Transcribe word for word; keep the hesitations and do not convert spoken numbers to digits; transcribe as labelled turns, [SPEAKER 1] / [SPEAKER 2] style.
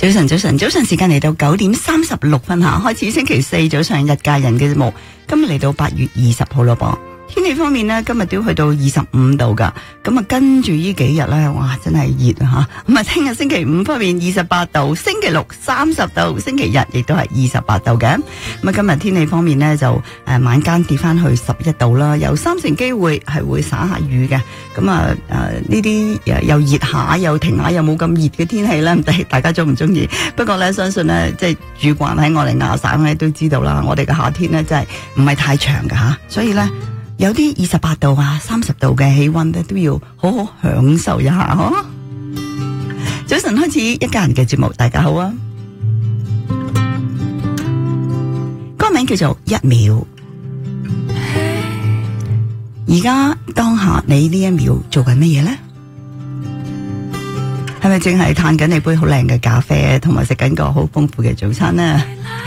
[SPEAKER 1] 早晨，早晨，早晨時間嚟到九點三十六分吓，開始星期四早上日假人嘅節目。今日嚟到八月二十號咯噃。天氣方面呢，今日都去到二十五度噶，咁啊跟住呢幾日咧，哇真係熱啊吓！咁啊聽日星期五方面二十八度，星期六三十度，星期日亦都係二十八度嘅。咁啊今日天氣方面呢，就誒、呃、晚間跌翻去十一度啦，有三成機會係會灑下雨嘅。咁啊誒呢啲誒又熱下又停下又冇咁熱嘅天氣咧，唔知大家中唔中意？不過咧相信咧即係住慣喺我哋亞省咧都知道啦，我哋嘅夏天咧真係唔係太長㗎吓，所以咧。有啲二十八度啊、三十度嘅氣溫咧，都要好好享受一下嗬。早晨開始一家人嘅節目，大家好啊！歌名叫做一秒。而家當下你呢一秒做緊乜嘢呢？係咪淨係嘆緊你杯好靚嘅咖啡，同埋食緊個好豐富嘅早餐呢？